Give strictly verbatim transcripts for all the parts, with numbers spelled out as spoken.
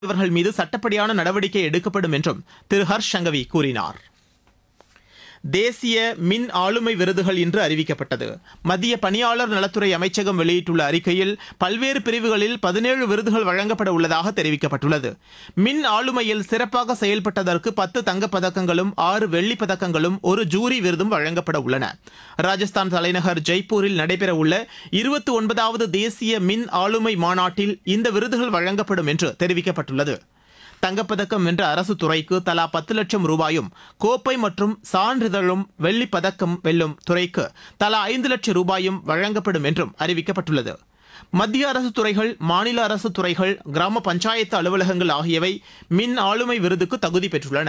இவர்கள் மீது சட்டப்படியான நடவடிக்கை எடுக்கப்படும் என்றும் திரு ஹர்ஷ் சங்கவி கூறினார். தேசிய மின் ஆளுமை விருதுகள் இன்று அறிவிக்கப்பட்டது. மத்திய பணியாளர் நலத்துறை அமைச்சகம் வெளியிட்டுள்ள அறிக்கையில் பல்வேறு பிரிவுகளில் பதினேழு விருதுகள் வழங்கப்பட உள்ளதாக தெரிவிக்கப்பட்டுள்ளது. மின் ஆளுமையில் சிறப்பாக செயல்பட்டதற்கு பத்து தங்கப் பதக்கங்களும் ஆறு வெள்ளிப் பதக்கங்களும் ஒரு ஜூரி விருதும் வழங்கப்பட உள்ளன. ராஜஸ்தான் தலைநகர் ஜெய்ப்பூரில் நடைபெறவுள்ள இருபத்தி ஒன்பதாவது தேசிய மின் ஆளுமை மாநாட்டில் இந்த விருதுகள் வழங்கப்படும் என்று தெரிவிக்கப்பட்டுள்ளது. தங்கப்பதக்கம் வென்ற அரசு துறைக்கு தலா பத்து லட்சம் ரூபாயும், கோப்பை மற்றும் சான்றிதழும் வெள்ளிப் பதக்கம் வெல்லும் துறைக்கு தலா ஐந்து லட்சம் ரூபாயும் வழங்கப்படும் என்றும் அறிவிக்கப்பட்டுள்ளது. மத்திய அரசு துறைகள், மாநில அரசு துறைகள், கிராம பஞ்சாயத்து அலுவலகங்கள் ஆகியவை மின் ஆளுமை விருதுக்கு தகுதி பெற்றுள்ளன.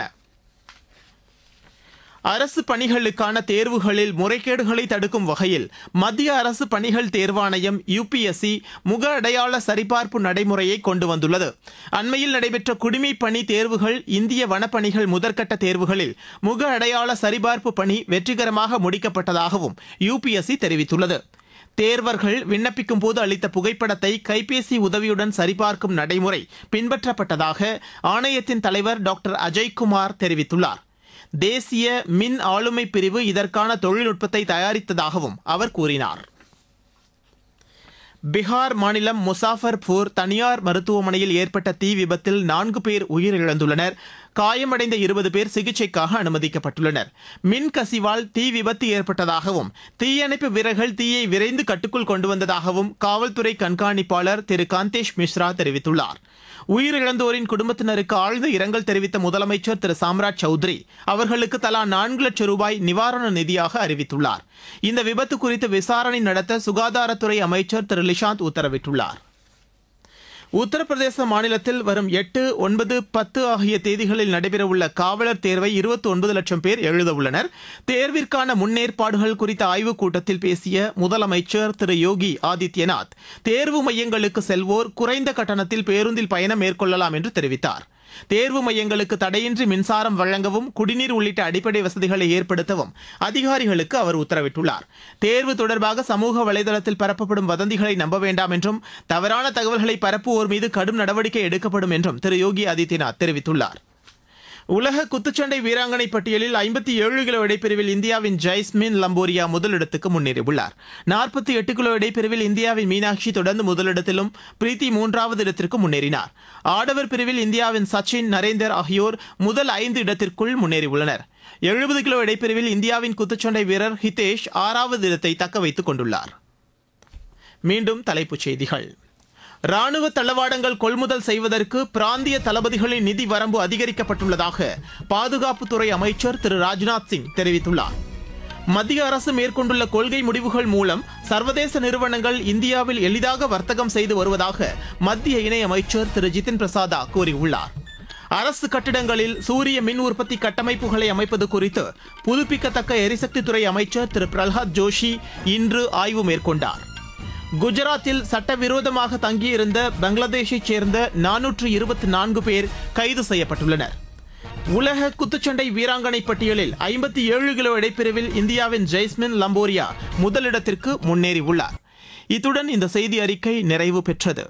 அரசு பணிகளுக்கான தேர்வுகளில் முறைகேடுகளை தடுக்கும் வகையில் மத்திய அரசு பணிகள் தேர்வாணையம் யுபிஎஸ்சி முக அடையாள சரிபார்ப்பு நடைமுறையை கொண்டு வந்துள்ளது. அண்மையில் நடைபெற்ற குடிமைப் பணி தேர்வுகள், இந்திய வனப்பணிகள் முதற்கட்ட தேர்வுகளில் முக அடையாள சரிபார்ப்பு பணி வெற்றிகரமாக முடிக்கப்பட்டதாகவும் யுபிஎஸ்சி தெரிவித்துள்ளது. தேர்வர்கள் விண்ணப்பிக்கும் போது அளித்த புகைப்படத்தை கைபேசி உதவியுடன் சரிபார்க்கும் நடைமுறை பின்பற்றப்பட்டதாக ஆணையத்தின் தலைவர் டாக்டர் அஜய்குமார் தெரிவித்துள்ளார். தேசிய மின் ஆளுமை பிரிவு இதற்கான தொழில்நுட்பத்தை தயாரித்ததாகவும் அவர் கூறினார். பீகார் மாநிலம் முசாஃபர்பூர் தனியார் மருத்துவமனையில் ஏற்பட்ட தீ விபத்தில் நான்கு பேர் உயிரிழந்துள்ளனர். காயமடைந்த இருபது பேர் சிகிச்சைக்காக அனுமதிக்கப்பட்டுள்ளனர். மின் கசிவால் தீ விபத்து ஏற்பட்டதாகவும் தீயணைப்பு வீரர்கள் தீயை விரைந்து கட்டுக்குள் கொண்டு வந்ததாகவும் காவல்துறை கண்காணிப்பாளர் திரு காந்தேஷ் மிஸ்ரா தெரிவித்துள்ளார். உயிரிழந்தோரின் குடும்பத்தினருக்கு ஆழ்ந்த இரங்கல் தெரிவித்த முதலமைச்சர் திரு சாம்ராஜ் சௌத்ரி அவர்களுக்கு தலா நான்கு லட்சம் ரூபாய் நிவாரண நிதியாக அறிவித்துள்ளார். இந்த விபத்து குறித்து விசாரணை நடத்த சுகாதாரத்துறை அமைச்சர் திரு லிஷாந்த் உத்தரவிட்டுள்ளார். உத்தரப்பிரதேச மாநிலத்தில் வரும் எட்டு, ஒன்பது, பத்து ஆகிய தேதிகளில் நடைபெறவுள்ள காவலர் தேர்வை இருபத்தி ஒன்பது லட்சம் பேர் எழுதவுள்ளனர். தேர்விற்கான முன்னேற்பாடுகள் குறித்த ஆய்வுக் கூட்டத்தில் பேசிய முதலமைச்சர் திரு யோகி ஆதித்யநாத், தேர்வு மையங்களுக்கு செல்வோர் குறைந்த கட்டணத்தில் பேருந்தில் பயணம் மேற்கொள்ளலாம் என்று தெரிவித்தார். தேர்வு மையங்களுக்கு தடையின்றி மின்சாரம் வழங்கவும், குடிநீர் உள்ளிட்ட அடிப்படை வசதிகளை ஏற்படுத்தவும் அதிகாரிகளுக்கு அவர் உத்தரவிட்டுள்ளார். தேர்வு தொடர்பாக சமூக வலைதளத்தில் பரப்பப்படும் வதந்திகளை நம்ப வேண்டாம் என்றும், தவறான தகவல்களை பரப்புவோர் மீது கடும் நடவடிக்கை எடுக்கப்படும் என்றும் திரு யோகி ஆதித்யநாத் தெரிவித்துள்ளார். உலக குத்துச்சண்டை வீராங்கனை பட்டியலில் ஐம்பத்தி ஏழு கிலோ இடைப்பிரிவில் இந்தியாவின் ஜைஸ்மின் லம்போரியா முதலிடத்துக்கு முன்னேறியுள்ளார். நாற்பத்தி எட்டு கிலோ இடைப்பிரிவில் இந்தியாவின் மீனாட்சி தொடர்ந்து முதலிடத்திலும், பிரீத்தி மூன்றாவது இடத்திற்கு முன்னேறினார். ஆடவர் பிரிவில் இந்தியாவின் சச்சின், நரேந்தர் ஆகியோர் முதல் ஐந்து இடத்திற்குள் முன்னேறியுள்ளனர். எழுபது கிலோ இடைப்பிரிவில் இந்தியாவின் குத்துச்சண்டை வீரர் ஹிதேஷ் ஆறாவது இடத்தை தக்க வைத்துக் கொண்டுள்ளார். மீண்டும் தலைப்புச் செய்திகள். ராணுவ தளவாடங்கள் கொள்முதல் செய்வதற்கு பிராந்திய தளபதிகளின் நிதி வரம்பு அதிகரிக்கப்பட்டுள்ளதாக பாதுகாப்புத்துறை அமைச்சர் திரு ராஜ்நாத் சிங் தெரிவித்துள்ளார். மத்திய அரசு மேற்கொண்டுள்ள கொள்கை முடிவுகள் மூலம் சர்வதேச நிறுவனங்கள் இந்தியாவில் எளிதாக வர்த்தகம் செய்து வருவதாக மத்திய இணையமைச்சர் திரு ஜிதின் பிரசாதா கூறியுள்ளார். அரசு கட்டிடங்களில் சூரிய மின் உற்பத்தி கட்டமைப்புகளை அமைப்பது குறித்து புதுப்பிக்கத்தக்க எரிசக்தித்துறை அமைச்சர் திரு பிரல்ஹாத் ஜோஷி இன்று ஆய்வு மேற்கொண்டார். குஜராத்தில் சட்டவிரோதமாக தங்கியிருந்த பங்களாதேஷைச் சேர்ந்த நானூற்று இருபத்தி நான்கு பேர் கைது செய்யப்பட்டுள்ளனர். உலக குத்துச்சண்டை வீராங்கனை பட்டியலில் ஐம்பத்தி ஏழு கிலோ இடைப்பிரிவில் இந்தியாவின் ஜெய்ஸ்மின் லம்போரியா முதலிடத்திற்கு முன்னேறியுள்ளார். இத்துடன் இந்த செய்தி அறிக்கை நிறைவு பெற்றது.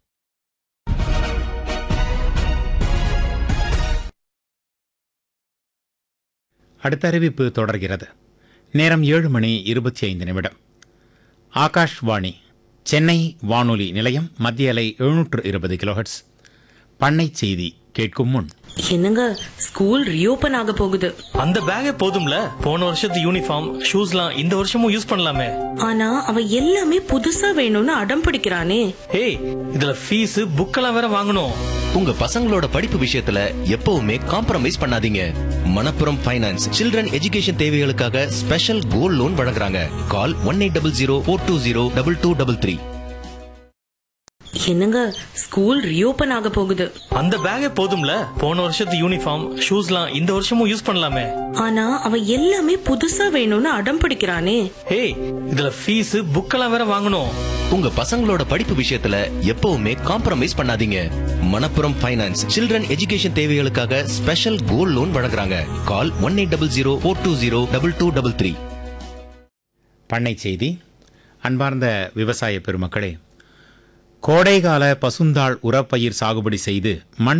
அடுத்த அறிவிப்பு தொடர்கிறது. நேரம் ஏழு மணி இருபத்தி ஐந்து நிமிடம். ஆகாஷ்வாணி சென்னை வானொலி நிலையம், மத்திய அலை எழுநூற்று இருபது கிலோஹெர்ட்ஸ். பண்ணை செய்தி கேட்கும் முன், என்னங்க ஸ்கூல் ரீஓபன் ஆக போகுது. அந்த பேக்கே போதும்ல, போன வருஷத்து யூனிஃபார்ம் ஷூஸ்லாம் இந்த வருஷமும் யூஸ் பண்ணலாமே. ஆனா அவன் எல்லாமே புதுசா வேணும்னு அடம் பிடிக்கிறானே. ஏய், இதுல ஃபீஸ் புக்கெல்லாம் வேற வாங்கணும். உங்க பசங்களோட படிப்பு விஷயத்துல எப்பவுமே காம்ப்ரமைஸ் பண்ணாதீங்க. மணப்புரம் ஃபைனான்ஸ் சில்ட்ரன் எஜுகேஷன் தேவைகளுக்காக ஸ்பெஷல் கோல்ட் லோன் வழங்குறாங்க. கால் one eight double zero four two zero double two double three. என்னங்க ஸ்கூல் ரீஓபன் ஆக போகுது. அந்த பேக்கே போதும்ல, போன வருஷத்து யூனிஃபார்ம் ஷூஸ்லாம் இந்த வருஷமும் யூஸ் பண்ணலாமே. ஆனா அவன் எல்லாமே புதுசா வேணும்னு அடம் பிடிக்கிறானே. ஏய், இதுல ஃபீஸ் புக்கெல்லாம் வேற வாங்கணும். உங்க பசங்களோட படிப்பு விஷயத்துல எப்பவுமே காம்ப்ரமைஸ் பண்ணாதீங்க. மணப்புரம் ஃபைனான்ஸ் சில்ட்ரன் எஜுகேஷன் தேவைகளுக்காக ஸ்பெஷல் கோல்ட் லோன் வழங்குறாங்க. கால் one eight double zero four two zero double two double three. பண்ணை செய்தி. அன்பார்ந்த விவசாய பெருமக்களே, கோடைகால பசுந்தாள் உரப்பயிர் சாகுபடி செய்து மண்